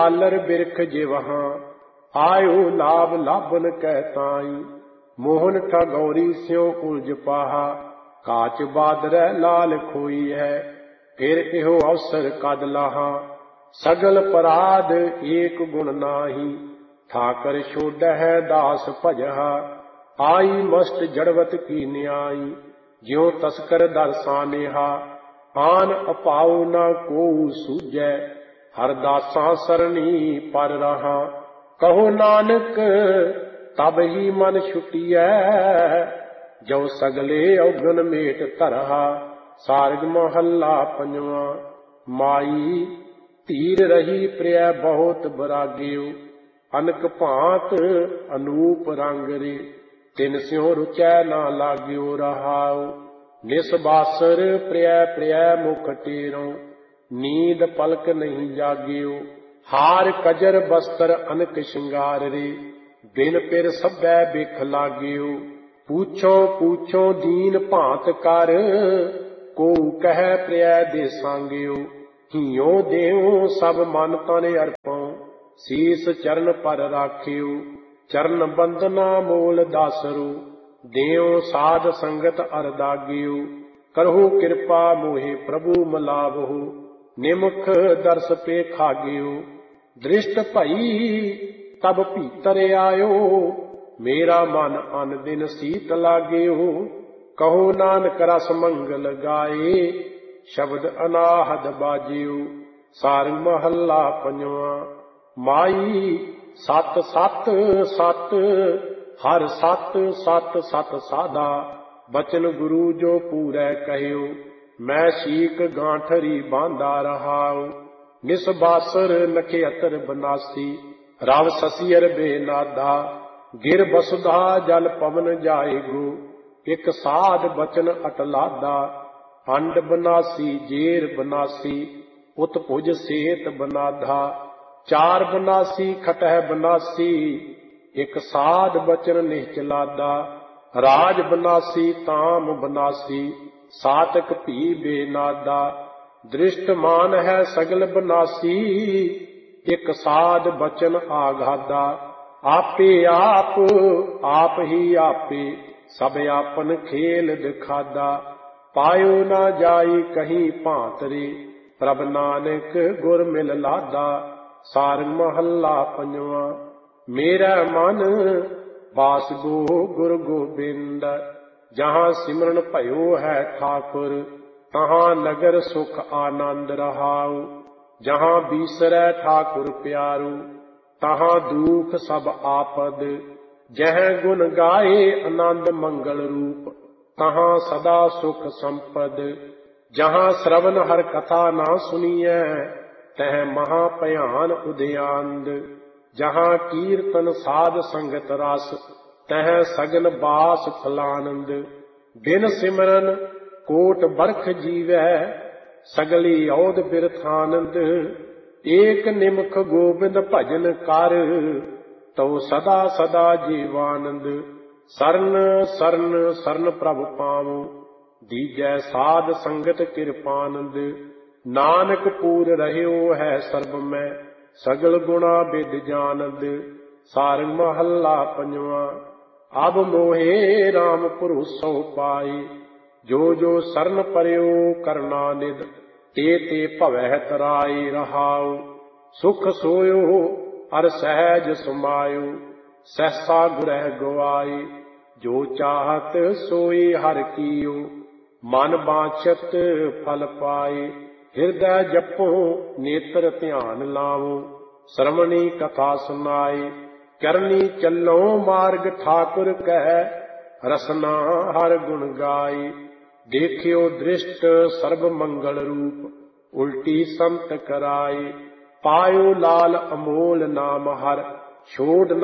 आलर बिरख जिवहां, आयो लाभ लाभन कह ताई। मोहन ठगौरी स्यों उलझ पाहा, काच बादरै लाल खोई है। फिर इहो अवसर कद लाहा, सगल पराध एक गुण नाही। ठाकर छोड़ह दास भजहा, आई मस्त जड़वत की न्याई। ज्यों तस्कर दरसानेहा, आन अपाऊ न को सूझै। हर दासा सरणी पर रहा, कहो नानक तब ही मन छुटियै। जो सगले अवगुण मेट तरहा, सारग महला पंजवा। माई तीर रही प्रिय बहुत बराग्यो, अनक भांत अनूप रंग रे। तिन स्यों रुचै ना लाग्यो रहाओ, निस बासर प्रिय प्रिय मुख टेरों। नींद पलक नहीं जाग्यो, हार कजर बस्तर अनक श्रृंगार रे। बिन पिर सभै बिख लाग्यो, पूछो पूछो दीन भांत कर। को कह प्रिय दे सांग्यो, हियो देऊं सब मन तन अर्पों। शीस चरण पर राख्यो, चरण बंदना मोल दासरो। देओ साध संगत अरदाग्यो, करहु कृपा मोहे प्रभु मलावहु। निमुख दर्श पे खाग्यो, दृष्ट भई तब भीतर आयो। मेरा मन अन दिन सीत लाग्यो, कहो नानक रस मंगल गाए। शब्द अनाहद बाजियो, सारंग महला पंजवा। माई सत सत सत, हर सत सत सत साधा। बचन गुरु जो पूरै कहियो, मैं शीक गांठरी बांधा रहाओ। निस बासर नखेतर बनासी, रव ससियर बेनादा। गिर बसुधा जल पवन जाएगो, एक साध बचन अटलादा। अंड बनासी जेर बनासी, उत्भुज सेत बनाधा। चार बनासी खटह बनासी, एक साध बचन निश्चलादा। राज बनासी ताम बनासी, सातक भी बेनादा। दृष्ट मान है सगल बनासी, एक साध बचन आघादा। आपे आप ही आपे, सब आपन खेल दिखादा। पायो ना जाई कहीं भांतरे, प्रभ नानक गुर मिल लादा। सारंग महला पंजवा। मेरा मन बास गो गुरु गोबिंद, जहाँ सिमरन भयो है ठाकुर। तहाँ नगर सुख आनंद रहाऊ, जहाँ बीसरै ठाकुर प्यारू। तहाँ दुख सब आपद, जह गुण गाए आनंद मंगल रूप। तहाँ सदा सुख संपद, जहाँ श्रवण हर कथा ना सुनिए। तह महाभयान उदयांद, जहाँ कीर्तन साध संगत रस। तह सगन बास फलानंद, बिन सिमरन कोट बरख जीवै। सगली औद बिरथानंद, एक निमख गोबिंद भजन कर। तो सदा सदा जीवानंद, सरन सरन सरन प्रभ पावो। दीजै साध संगत कृपानंद, नानक पूर रहयो है सर्ब में। सगल गुणा बिद जानद, सारंग महला पंजवा। अब मोहे राम भरोसो पाई, जो जो सरन परयो करना निद। ते ते भवै तराई रहाऊ, सुख सोयो अर सहज समायो। सहसा गुरह गवाई, जो चाहत सोई हर कीयो। मन बांछत फल पाए, हिरदै जपो नेत्र ध्यान लावो। श्रवणी कथा सुनाए, करनी चलो मार्ग ठाकुर कह। रसना हर गुण गाए, देखियो दृष्ट सर्ब मंगल रूप। उल्टी संत कराए, पायो लाल अमोल नाम हर। छोड़